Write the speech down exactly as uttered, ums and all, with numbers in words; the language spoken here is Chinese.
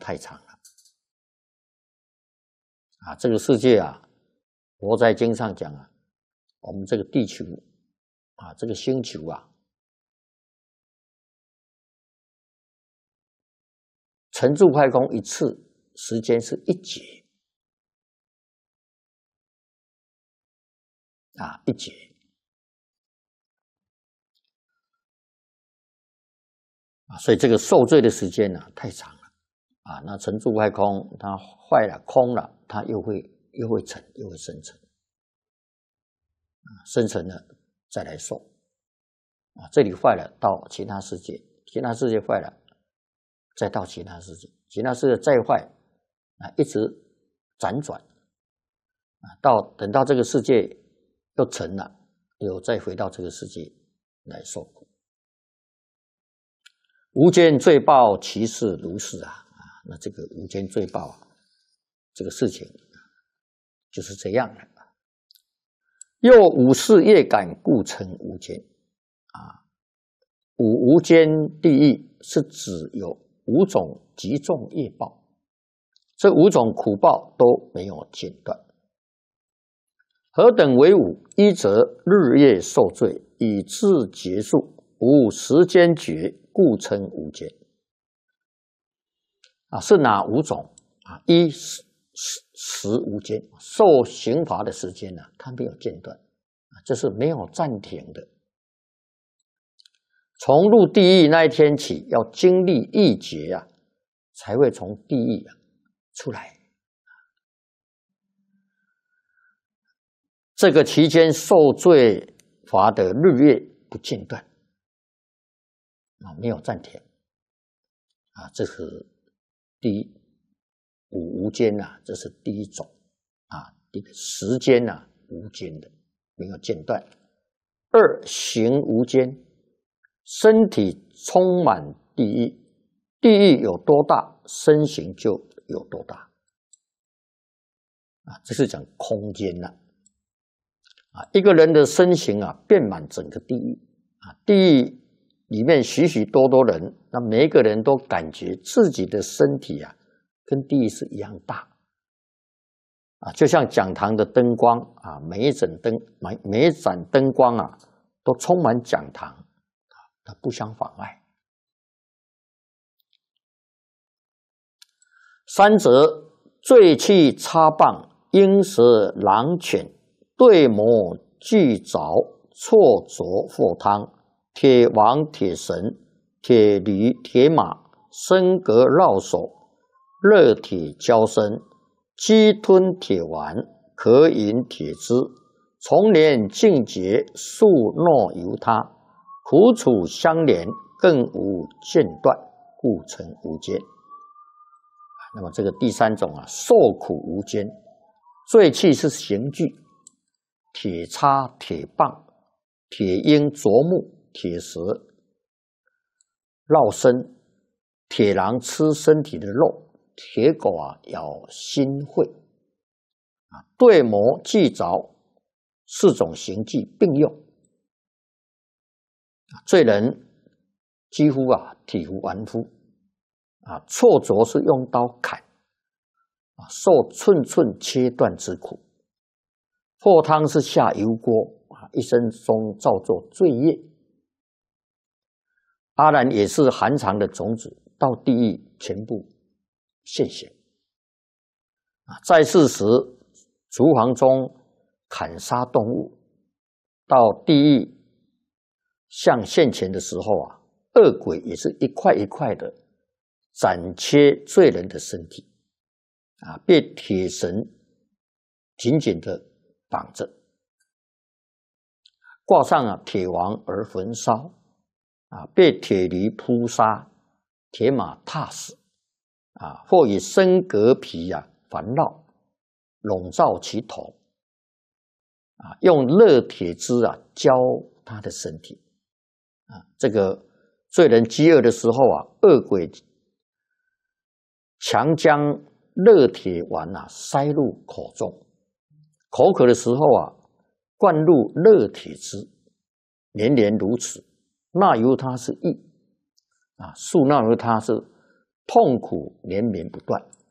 太长了啊！这个世界啊，佛在经上讲啊，我们这个地球啊，这个星球啊，沉住坏空一次时间是一劫啊，一劫。啊，所以这个受罪的时间呢、啊、太长了啊。那沉住坏空，它坏了空了，它又会又会沉，又会生成啊，生成了再来受啊。这里坏了到其他世界，其他世界坏了再到其他世界，其他世界再坏啊，一直辗转啊，到等到这个世界又沉了，又再回到这个世界来受苦。无间罪报，其事如是啊！啊，那这个无间罪报啊，这个事情就是这样的。又五事业感，故称无间啊。五无间地狱是指有五种极重业报，这五种苦报都没有间断。何等为五？一则日夜受罪，以致结束，无时间觉，故称无间。啊，是哪五种啊？一时时无间，受刑罚的时间呢、啊，它没有间断，啊，这是没有暂停的。从入地狱那一天起，要经历一劫啊，才会从地狱啊出来。这个期间受罪罚的日夜不间断。啊，没有暂停啊，这是第一五无间呐、啊，这是第一种啊，一个时间呐、啊、无间的，没有间断。二行无间，身体充满地狱，地狱有多大，身形就有多大啊，这是讲空间呐 啊, 啊，一个人的身形啊，遍满整个地狱啊，地狱里面许许多多人，那每一个人都感觉自己的身体啊，跟地狱是一样大啊，就像讲堂的灯光啊，每一盏灯每每一盏灯光啊，都充满讲堂啊，它不相妨碍。三则醉气插棒，鹰蛇狼犬，对魔巨凿，错着或汤。铁王、铁神、铁驴、铁马，身格绕手，热铁交身，鸡吞铁丸，可饮铁汁，从年尽节，数诺由他，苦楚相连，更无间断，故称无间。那么这个第三种啊，受苦无间，罪器是刑具，铁叉、铁棒、铁鹰啄木。铁蛇绕身，铁狼吃身体的肉，铁狗啊咬心肺啊，对魔巨凿，四种刑具并用，罪人几乎啊体无完肤啊，错着是用刀砍啊，受寸寸切断之苦，破汤是下油锅啊，一生中造作罪业。阿难也是含藏的种子，到地狱全部现显。啊，在世时厨房中砍杀动物，到地狱像现前的时候啊，恶鬼也是一块一块的斩切罪人的身体，啊，被铁绳紧紧的绑着，挂上啊铁王而焚烧。啊，被铁驴扑杀，铁马踏死，啊，或以身革皮啊环绕，笼罩其头，啊，用热铁汁啊浇他的身体，啊，这个罪人饥饿的时候啊，恶鬼强将热铁丸啊塞入口中，口渴的时候啊，灌入热铁汁，连连如此。那由他是意啊，树那由他是痛苦连绵不断。